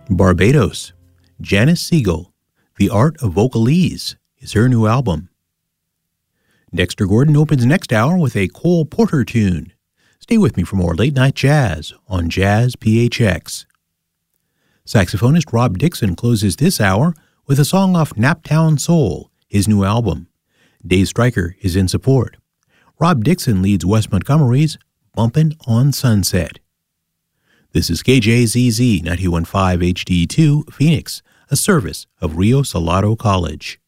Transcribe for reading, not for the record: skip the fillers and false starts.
Barbados, Janice Siegel, The Art of Vocalese is her new album. Dexter Gordon opens next hour with a Cole Porter tune. Stay with me for more late-night jazz on Jazz PHX. Saxophonist Rob Dixon closes this hour with a song off Naptown Soul, his new album. Dave Stryker is in support. Rob Dixon leads Wes Montgomery's Bumpin' on Sunset. This is KJZZ 91.5 HD2, Phoenix, a service of Rio Salado College.